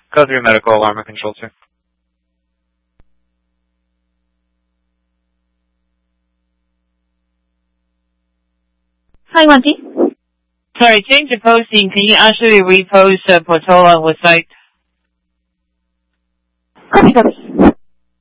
Code 3 medical alarm and control, sir. Hi, Monty. Sorry, change the posting. Can you actually repost Portola website? Copy.